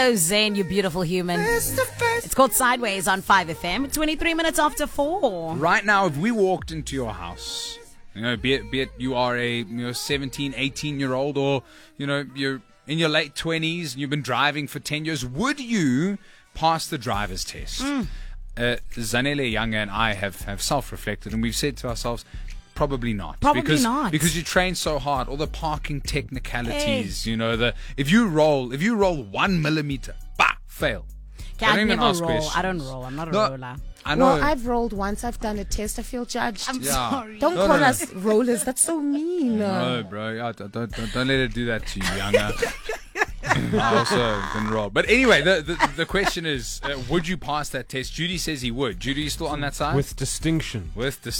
Oh, Zane, you beautiful human. It's called Sideways on 5FM. 23 minutes after 4. Right now, if we walked into your house, be it you are a 17, 18-year-old, or you're in your late 20s and you've been driving for 10 years, would you pass the driver's test? Zanele Younger and I have self-reflected, and we've said to ourselves, probably not. Because you train so hard, all the parking technicalities, if you roll 1 millimeter, fail. I never roll. I don't roll. I'm not a roller. I know. Well, I've rolled once. I've done a test. I feel judged. I'm sorry. Don't call us rollers. That's so mean. No, bro. Don't let it do that to you, Younger. I also can roll. But anyway, the question is, would you pass that test? Judy says he would. Judy, you still on that side? With distinction.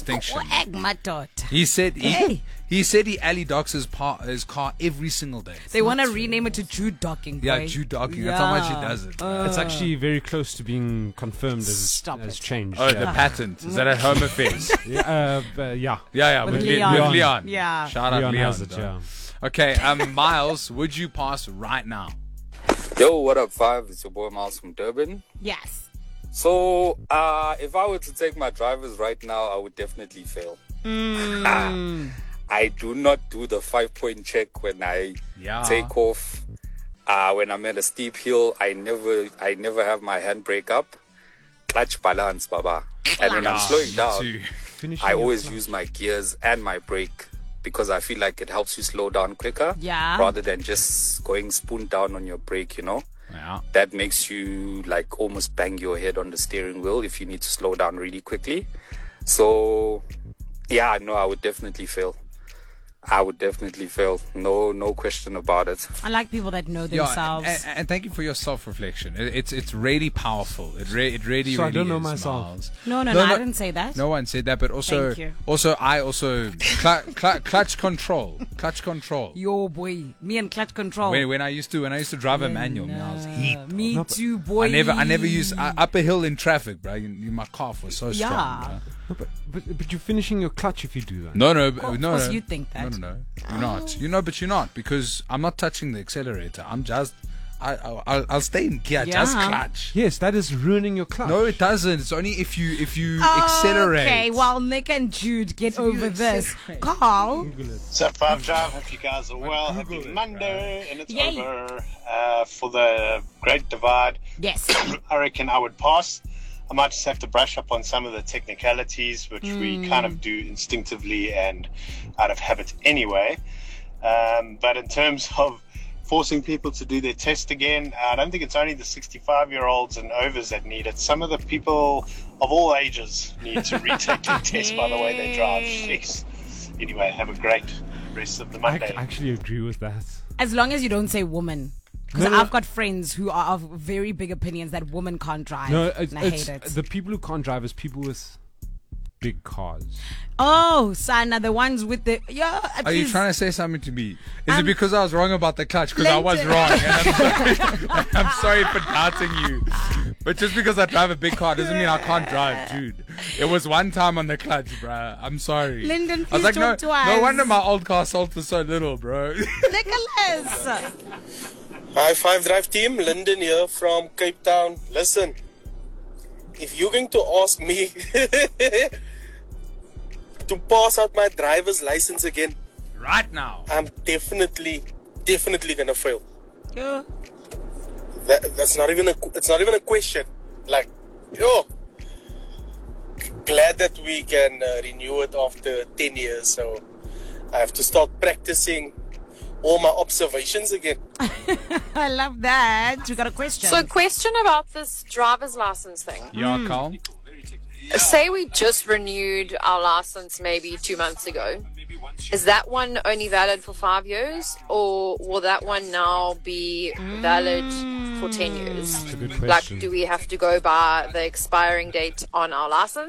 He said he alley docks his car every single day. They want to rename it to Jude Docking. Yeah, Jude Docking. That's how much he does it. It's actually very close to being confirmed as changed. Oh, the patent. Is that at Home Affairs? Yeah. With Leon. Yeah. Shout out Leon. Has it, yeah. Okay, Miles, would you pass right now? Yo, what up, Five? It's your boy Miles from Durban. Yes. So, if I were to take my drivers right now, I would definitely fail. I do not do the 5-point check when I take off. When I'm at a steep hill, I never have my handbrake up. Clutch balance, baba. And when I'm slowing down, I always use my gears and my brake, because I feel like it helps you slow down quicker rather than just going spoon down on your brake, Yeah. That makes you like almost bang your head on the steering wheel if you need to slow down really quickly. So, yeah, no, I would definitely fail. No question about it. I like people that know themselves. And thank you for your self-reflection. It's really powerful. It really I don't know is, myself. Miles. No, I didn't say that. No one said that, but also, Thank you. clutch control. Clutch control. Yo, boy, me and clutch control. When I used to drive a manual, I was heat. Me too, boy. I never used up a hill in traffic, bro. My calf was so strong. Bro. No, but you're finishing your clutch if you do that. No. Of course you think that. No. You're not. But you're not, because I'm not touching the accelerator. I'm just, I'll stay in gear. Just clutch. Yes, that is ruining your clutch. No, it doesn't. It's only if you accelerate. Okay, while Nick and Jude get over this, Carl. So 5 Drive, hope you guys are well. Happy Monday, and it's over for the Great Divide. Yes. I reckon I would pass. I might just have to brush up on some of the technicalities, which we kind of do instinctively and out of habit anyway. But in terms of forcing people to do their test again, I don't think it's only the 65-year-olds and overs that need it. Some of the people of all ages need to retake their test by the way they drive. Jeez. Anyway, have a great rest of the Monday. I actually agree with that. As long as you don't say woman. Because I've got friends who are of very big opinions that women can't drive. No, and I hate it. The people who can't drive is people with big cars. Oh, Sana, the ones with the... Are you trying to say something to me? Is it because I was wrong about the clutch? Because I was wrong. And I'm sorry for doubting you. But just because I drive a big car doesn't mean I can't drive, dude. It was one time on the clutch, bruh. I'm sorry. Lyndon, please I was like, talk to us. No wonder my old car sold for so little, bro. Nicholas! Hi, 5 Drive team. Lyndon here from Cape Town. Listen, if you're going to ask me to pass out my driver's license again right now, I'm definitely gonna fail. Yeah. It's not even a question. Like, glad that we can renew it after 10 years. So I have to start practicing all my observations again. I love that. You got a question? So, question about this driver's license thing. Yeah, Carl. Say we just renewed our license maybe 2 months ago. Is that one only valid for 5 years, or will that one now be valid for 10 years? That's a good question. Like, do we have to go by the expiring date on our license?